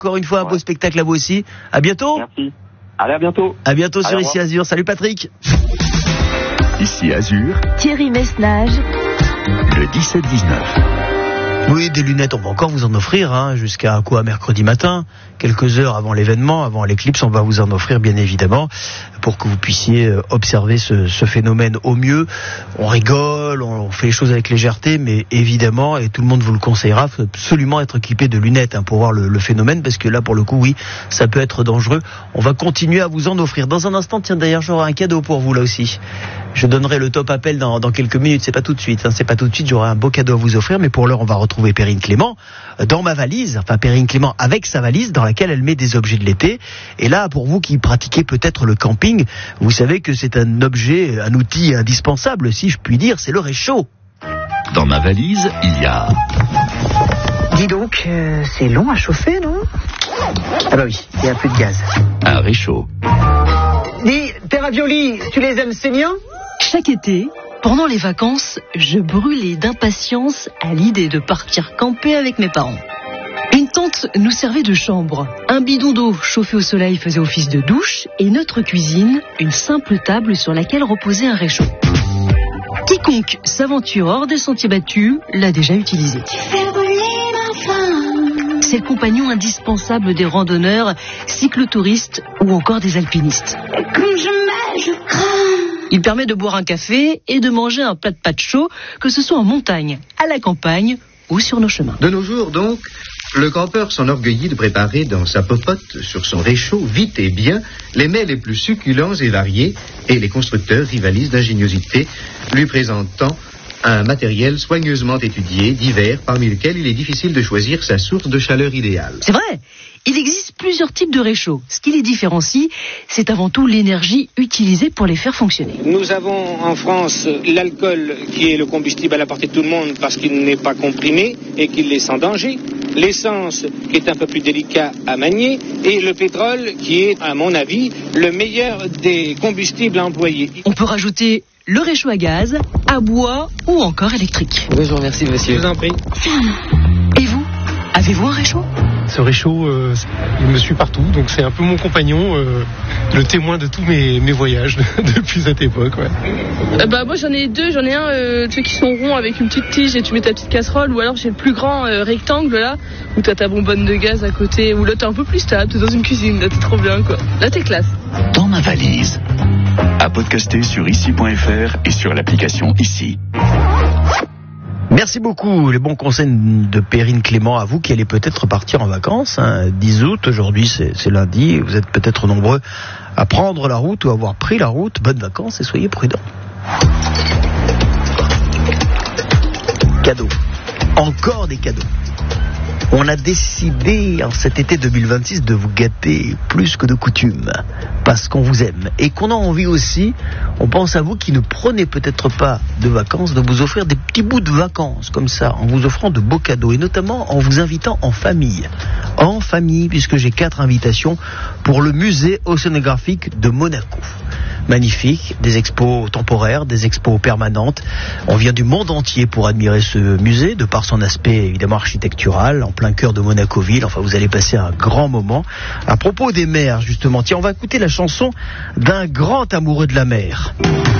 Encore une fois, un beau spectacle à vous aussi. À bientôt. Merci. Allez, à bientôt. À bientôt sur Ici Azur. Salut Patrick. Ici Azur. Thierry Messnage. Le 17-19. Oui, des lunettes, on va encore vous en offrir, jusqu'à mercredi matin, quelques heures avant l'événement, avant l'éclipse, on va vous en offrir bien évidemment, pour que vous puissiez observer ce phénomène au mieux. On rigole, on fait les choses avec légèreté, mais évidemment, et tout le monde vous le conseillera, faut absolument être équipé de lunettes pour voir le phénomène, parce que là, pour le coup, oui, ça peut être dangereux. On va continuer à vous en offrir. Dans un instant, tiens, d'ailleurs, j'aurai un cadeau pour vous là aussi. Je donnerai le top appel dans quelques minutes, c'est pas tout de suite, j'aurai un beau cadeau à vous offrir, mais pour l'heure, on va retrouver Perrine Clément dans ma valise, Perrine Clément avec sa valise dans laquelle elle met des objets de l'été. Et là, pour vous qui pratiquez peut-être le camping, vous savez que c'est un objet, un outil indispensable, si je puis dire, c'est le réchaud. Dans ma valise, il y a... Dis donc, c'est long à chauffer, non? Ah bah oui, il n'y a plus de gaz. Un réchaud. Dis, tes raviolis, tu les aimes saignants? Chaque été, pendant les vacances, je brûlais d'impatience à l'idée de partir camper avec mes parents. Une tente nous servait de chambre. Un bidon d'eau chauffé au soleil faisait office de douche et notre cuisine, une simple table sur laquelle reposait un réchaud. Quiconque s'aventure hors des sentiers battus l'a déjà utilisé. C'est le compagnon indispensable des randonneurs, cyclotouristes ou encore des alpinistes. Il permet de boire un café et de manger un plat de pâtes chaud, que ce soit en montagne, à la campagne ou sur nos chemins. De nos jours, donc, le campeur s'enorgueillit de préparer dans sa popote, sur son réchaud, vite et bien, les mets les plus succulents et variés, et les constructeurs rivalisent d'ingéniosité, lui présentant un matériel soigneusement étudié, divers, parmi lesquels il est difficile de choisir sa source de chaleur idéale. C'est vrai, il existe plusieurs types de réchauds. Ce qui les différencie, c'est avant tout l'énergie utilisée pour les faire fonctionner. Nous avons en France l'alcool qui est le combustible à la portée de tout le monde parce qu'il n'est pas comprimé et qu'il laisse sans danger. L'essence qui est un peu plus délicat à manier et le pétrole qui est, à mon avis, le meilleur des combustibles à employer. On peut rajouter le réchaud à gaz, à bois ou encore électrique. Bonjour, merci monsieur. Je vous en prie. Et vous, avez-vous un réchaud ? Ce réchaud, il me suit partout, donc c'est un peu mon compagnon, le témoin de tous mes voyages depuis cette époque. Ouais. Moi j'en ai deux, j'en ai un ceux qui sont ronds avec une petite tige et tu mets ta petite casserole, ou alors j'ai le plus grand rectangle là, où t'as ta bonbonne de gaz à côté, où là t'es un peu plus stable, t'es dans une cuisine, là t'es trop bien quoi. Là t'es classe. Dans ma valise. À podcaster sur ici.fr et sur l'application Ici. Merci beaucoup, les bons conseils de Perrine Clément à vous qui allez peut-être partir en vacances, 10 août, aujourd'hui c'est lundi, vous êtes peut-être nombreux à prendre la route ou à avoir pris la route. Bonnes vacances et soyez prudents. Cadeaux, encore des cadeaux. On a décidé en cet été 2026 de vous gâter plus que de coutume, parce qu'on vous aime et qu'on a envie aussi, on pense à vous qui ne prenez peut-être pas de vacances, de vous offrir des petits bouts de vacances comme ça, en vous offrant de beaux cadeaux et notamment en vous invitant en famille, puisque j'ai 4 invitations pour le musée océanographique de Monaco. Magnifique, des expos temporaires, des expos permanentes. On vient du monde entier pour admirer ce musée, de par son aspect évidemment architectural, en plein cœur de Monaco-Ville. Enfin, vous allez passer un grand moment. À propos des mers, justement, tiens, on va écouter la chanson d'un grand amoureux de la mer.